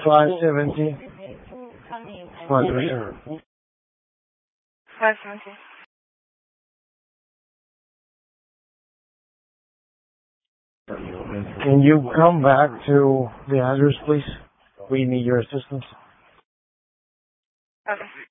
517. 517. Can you come back to the address, please? We need your assistance. Okay.